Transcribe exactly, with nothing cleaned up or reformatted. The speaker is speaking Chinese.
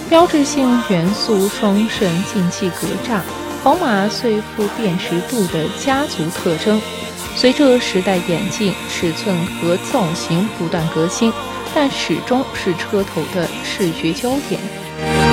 标志性元素双肾进气格栅，宝马最富辨识度的家族特征。随着时代演进，尺寸和造型不断革新，但始终是车头的视觉焦点。